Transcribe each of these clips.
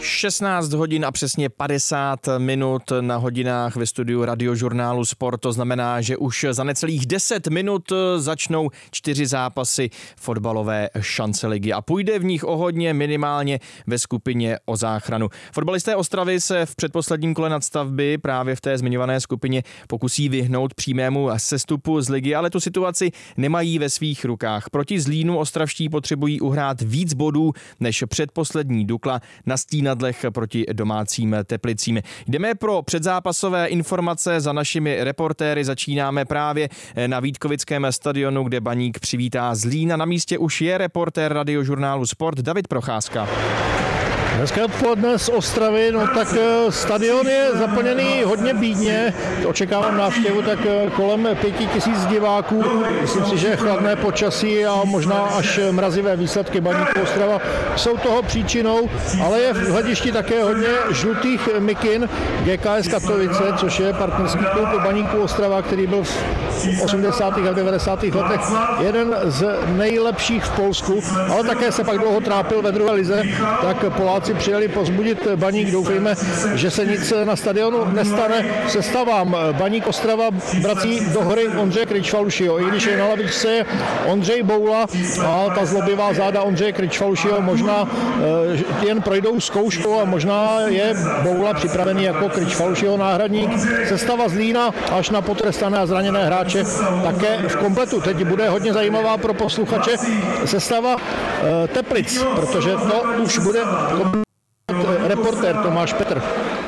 16 hodin a přesně 50 minut na hodinách ve studiu Radiožurnálu Sport. To znamená, že už za necelých 10 minut začnou 4 zápasy fotbalové šance ligy a půjde v nich o hodně, minimálně ve skupině o záchranu. Fotbalisté Ostravy se v předposledním kole nadstavby právě v té zmiňované skupině pokusí vyhnout přímému sestupu z ligy, ale tu situaci nemají ve svých rukách. Proti Zlínu ostravští potřebují uhrát víc bodů než předposlední Dukla na Stínadlech proti domácím Teplicím. Jdeme pro předzápasové informace za našimi reportéry. Začínáme právě na Vítkovickém stadionu, kde Baník přivítá Zlín a na místě už je reportér Radiožurnálu Sport David Procházka. Hezké odpoledne z Ostravy, no tak stadion je zaplněný hodně bídně, očekávám návštěvu tak kolem 5000 diváků, myslím si, že chladné počasí a možná až mrazivé výsledky Baníku Ostrava jsou toho příčinou, ale je v hledišti také hodně žlutých mikin GKS Katovice, což je partnerský klub Baníku Ostrava, který byl v 80. a 90. letech jeden z nejlepších v Polsku, ale také se pak dlouho trápil ve druhé lize, tak Poláci přijeli pozbudit Baník. Doufejme, že se nic na stadionu nestane. Sestavám Baník Ostrava vrací do hry Ondřeje Kryčfalušího. I když je na lavičce je Ondřej Boula a ta zlobivá záda Ondřeje Kryčfalušího možná jen projdou zkouškou a možná je Boula připravený jako Kryčfalušího náhradník. Sestava Zlína až na potrestané a zraněné hráče také v kompletu. Teď bude hodně zajímavá pro posluchače sestava Teplic, protože to už bude reportér Tomáš Petr.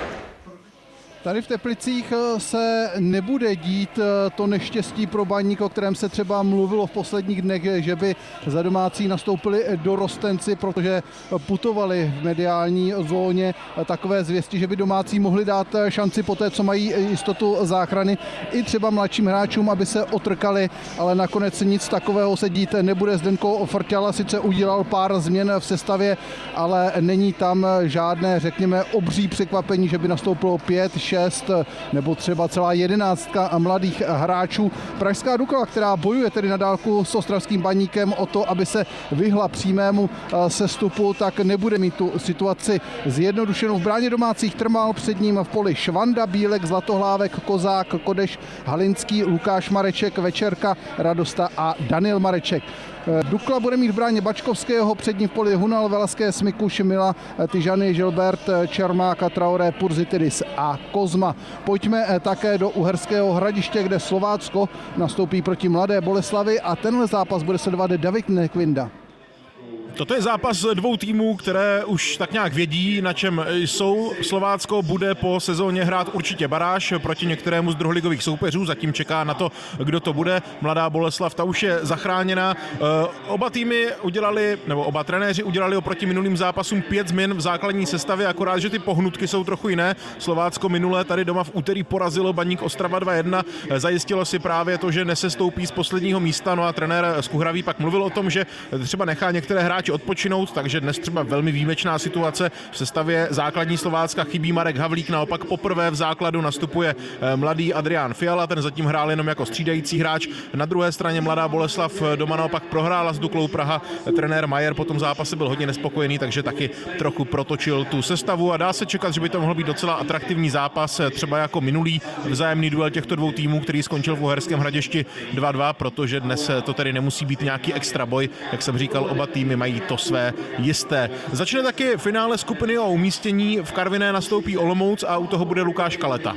Tady v Teplicích se nebude dít to neštěstí pro Baník, o kterém se třeba mluvilo v posledních dnech, že by za domácí nastoupili dorostenci, protože putovali v mediální zóně takové zvěsti, že by domácí mohli dát šanci po té, co mají jistotu záchrany, i třeba mladším hráčům, aby se otrkali, ale nakonec nic takového se dít nebude. Zdenko Frťala sice udělal pár změn v sestavě, ale není tam žádné, řekněme, obří překvapení, že by nastoupilo 5, 6 nebo třeba celá 11 mladých hráčů. Pražská Dukla, která bojuje tedy na dálku s ostravským Baníkem o to, aby se vyhla přímému sestupu, tak nebude mít tu situaci zjednodušenou. V bráně domácích Trmal, před ním v poli Švanda, Bílek, Zlatohlávek, Kozák, Kodeš, Halinský, Lukáš Mareček, Večerka, Radosta a Daniel Mareček. Dukla bude mít v bráně Bačkovského, před ním v poli Hunal, Velaské, Smikuš, Mila, Tyžany, Žilbert, Čermáka, Traoré, Purzitidis a Kozma. Pojďme také do Uherského Hradiště, kde Slovácko nastoupí proti Mladé Boleslavi a tenhle zápas bude sledovat David Nekvinda. Toto je zápas dvou týmů, které už tak nějak vědí, na čem jsou. Slovácko bude po sezóně hrát určitě baráž proti některému z druholigových soupeřů, zatím čeká na to, kdo to bude. Mladá Boleslav, ta už je zachráněna. Oba týmy udělali, nebo oba trenéři udělali oproti minulým zápasům 5 změn v základní sestavě, akorát, že ty pohnutky jsou trochu jiné. Slovácko minulé tady doma v úterý porazilo Baník Ostrava 2-1, zajistilo si právě to, že nesestoupí z posledního místa, no a trenér Skuhravý pak mluvil o tom, že třeba nechá některé hráče odpočinout, takže dnes třeba velmi výjimečná situace. V sestavě základní Slovácka chybí Marek Havlík, naopak poprvé v základu nastupuje mladý Adrián Fiala, ten zatím hrál jenom jako střídající hráč. Na druhé straně Mladá Boleslav doma naopak prohrála s Duklou Praha. Trenér Majer po tom zápase byl hodně nespokojený, takže taky trochu protočil tu sestavu a dá se čekat, že by to mohl být docela atraktivní zápas, třeba jako minulý vzájemný duel těchto dvou týmů, který skončil v Uherském Hradišti 2-2, protože dnes to tedy nemusí být nějaký extra boj, jak jsem říkal, oba týmy mají to své jisté. Začne taky finále skupiny o umístění, v Karviné nastoupí Olomouc a u toho bude Lukáš Kaleta.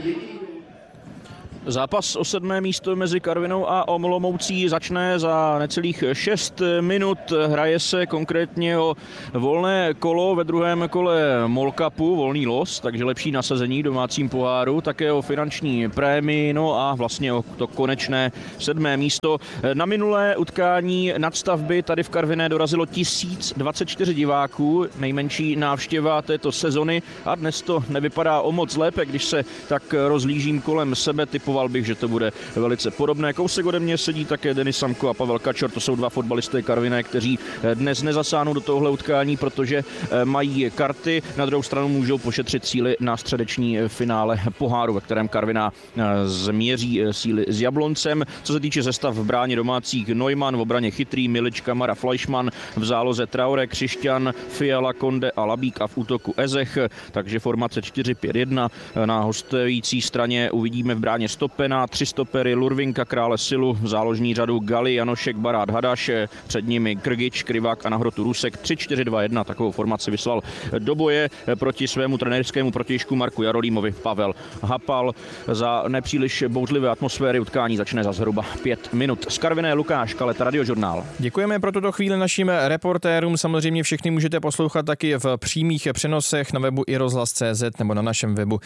Zápas o 7. místo mezi Karvinou a Olomoucí začne za necelých 6 minut. Hraje se konkrétně o volné kolo ve druhém kole MOL Cupu, volný los, takže lepší nasazení v domácím poháru, také o finanční prémii, no a vlastně o to konečné 7. místo. Na minulé utkání nadstavby tady v Karviné dorazilo 1024 diváků, nejmenší návštěva této sezony a dnes to nevypadá o moc lépe, když se tak rozlížím kolem sebe. Typoval typoval bych, že to bude velice podobné. Kousek ode mě sedí také Denis Samko a Pavel Kačor, to jsou dva fotbalisté Karviné, kteří dnes nezasáhnou do tohohle utkání, protože mají karty. Na druhou stranu můžou pošetřit síly na středeční finále poháru, ve kterém Karviná změří síly s Jabloncem. Co se týče sestav v bráně domácích, Neumann, v obraně Chytrý, Milič, Kamara, Fleischmann, v záloze Traore, Křišťan, Fiala, Konde a Labík a v útoku Ezech, takže formace 4-5-1. Na hostující straně uvidíme v bráně Stopena, 3 stopery, Lurvinka, Krále Silu, záložní řadu Gali, Janošek, Barát, Hadaš, před nimi Krgič, Krivák a na hrotu Rusek. 3-4-2-1, takovou formaci vyslal do boje proti svému trenérskému protějšku Marku Jarolímovi Pavel Hapal. Za nepříliš bouřlivé atmosféry utkání začne za zhruba 5 minut. Z Karviné Lukáš Kaleta, Radiožurnál. Děkujeme pro tuto chvíli našim reportérům. Samozřejmě všechny můžete poslouchat taky v přímých přenosech na webu iRozhlas.cz nebo na našem webu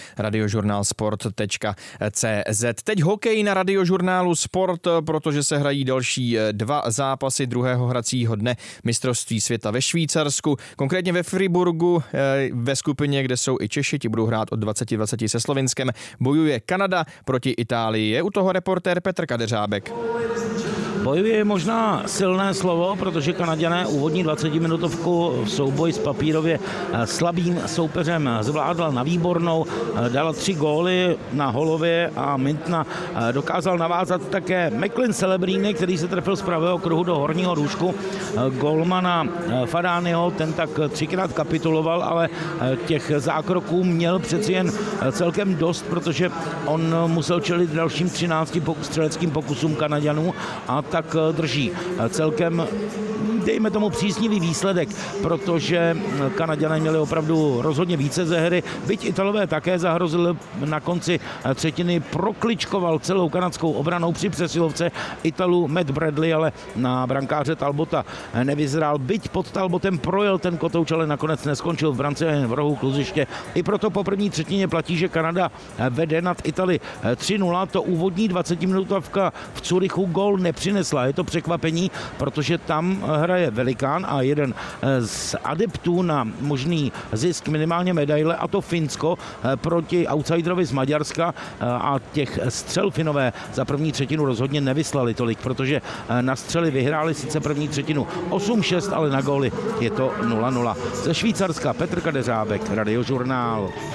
radiožurnálsport.cz. Teď hokej na Radiožurnálu Sport, protože se hrají další 2 zápasy druhého hracího dne mistrovství světa ve Švýcarsku, konkrétně ve Friburgu ve skupině, kde jsou i Češi, ti budou hrát od 20:20 se Slovinskem. Bojuje Kanada proti Itálii. Je u toho reportér Petr Kadeřábek. Bojuje je možná silné slovo, protože Kanaďané úvodní 20-minutovku v souboji s papírově slabým soupeřem zvládla na výbornou, dala 3 góly na Holově a Mintna dokázal navázat také Macklin Celebrini, který se trefil z pravého kruhu do horního růžku golmana Fadányho, ten tak 3krát kapituloval, ale těch zákroků měl přeci jen celkem dost, protože on musel čelit dalším 13 střeleckým pokusům Kanaďanů a tak drží celkem, dejme tomu, příznivý výsledek, protože Kanaďané měli opravdu rozhodně více ze hry, byť Italové také zahrozili na konci třetiny, prokličkoval celou kanadskou obranou při přesilovce Italů Matt Bradley, ale na brankáře Talbota nevyzrál, byť pod Talbotem projel ten kotouč, ale nakonec neskončil v brance, jen v rohu kluziště. I proto po první třetině platí, že Kanada vede nad Itali 3-0, to úvodní 20-minutovka v Curychu gól nepřinesla. Je to překvapení, protože tam hraje velikán a jeden z adeptů na možný zisk minimálně medaile, a to Finsko proti outsiderovi z Maďarska, a těch střel Finové za první třetinu rozhodně nevyslali tolik, protože na střely vyhráli sice první třetinu 8-6, ale na góly je to 0-0. Ze Švýcarska Petr Kadeřábek, Radiožurnál.